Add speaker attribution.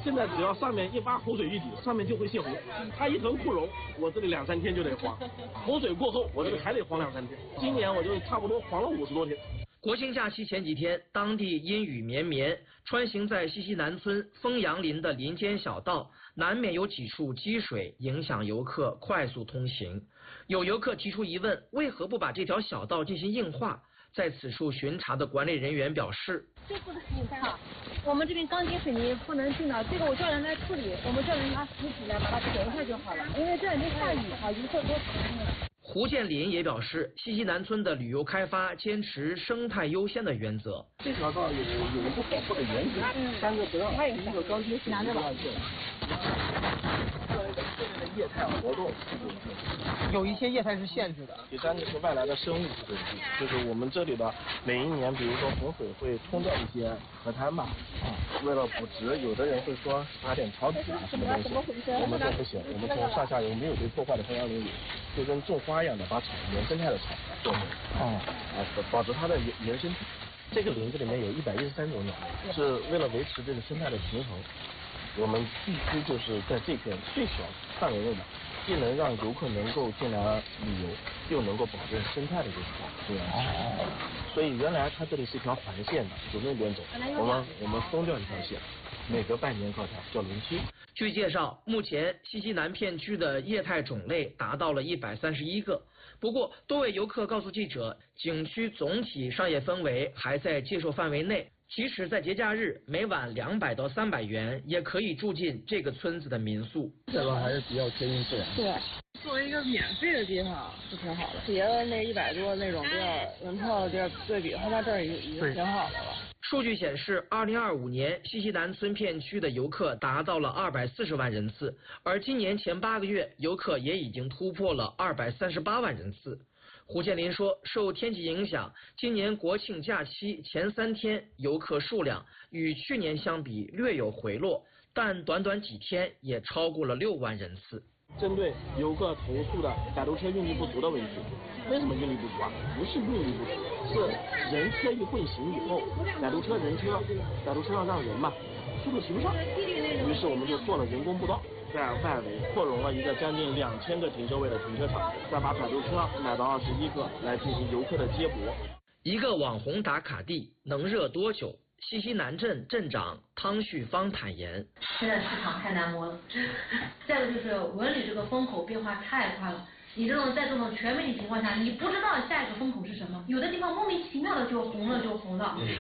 Speaker 1: 现在只要上面一把湖水一挤，上面就会泄洪。它一囤库容，我这里2、3天就得黄。洪水过后，我这里还得黄2、3天。今年我就差不多黄了50多天。
Speaker 2: 国庆假期前几天，当地阴雨绵绵，穿行在西溪南村枫杨林的林间小道，难免有几处积水，影响游客快速通行。有游客提出疑问，为何不把这条小道进行硬化？在此处巡查的管理人员表示，
Speaker 3: 这不能硬化，我们这边钢筋水泥不能进的，这个我叫人来处理，我们叫人拿石子来把它填一下就好了，因为这两天下雨啊，游客多。
Speaker 2: 胡建林也表示，西溪南村的旅游开发坚持生态优先的原则。
Speaker 1: 这条道有一个保护的原则，3个德，一个钢筋水泥的吧。业态活动
Speaker 4: 有一些业态是限制的。
Speaker 1: 第3就是外来的生物是就是我们这里的每一年，比如说洪水会冲掉一些河滩吧，为了补植，有的人会说撒点草籽啊什么东西，我们这不行，我们从上下游没有被破坏的中央林里，就跟种花一样的把草原生态的草种保持它的原生体。这个林子里面有113种鸟类，是为了维持这个生态的平衡。我们必须就是在这片最小范围内的，既能让游客能够进来旅游，又能够保证生态的这种多样性。所以原来它这里是一条环线的，从那边走，我们封掉一条线，每隔半年搞条叫林区。
Speaker 2: 据介绍，目前西溪南片区的业态种类达到了131个。不过，多位游客告诉记者，景区总体商业氛围还在接受范围内。即使在节假日，每晚200到300元也可以住进这个村子的民宿。
Speaker 1: 这个还是比较贴近自然。
Speaker 5: 对，作为一个免费的地方是挺好的，别的那100多那种地儿门票的地儿对比，和它这儿已经挺好的了。
Speaker 2: 数据显示，2025年西溪南村片区的游客达到了240万人次，而今年前8个月，游客也已经突破了238万人次。胡建林说，受天气影响，今年国庆假期前3天游客数量与去年相比略有回落，但短短几天也超过了6万人次。
Speaker 1: 针对游客投诉的摆渡车运力不足的问题，为什么运力不足啊？不是运力不足，是人车一混行以后，摆渡车要让人嘛，速度提不上，于是我们就做了人工步道。在外围扩容了一个将近2000个停车位的停车场，再把摆渡车买到21个来进行游客的接驳。
Speaker 2: 一个网红打卡地能热多久？西溪南镇镇长汤旭芳坦言：
Speaker 6: 现在市场太难摸了，再一个就是文旅这个风口变化太快了。你在这种全媒体情况下，你不知道下一个风口是什么，有的地方莫名其妙的就红了。